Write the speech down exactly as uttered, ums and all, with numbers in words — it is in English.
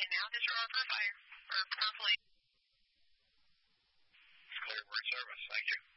in now. Disregard for fire or conflict. It's clear for service. Thank you.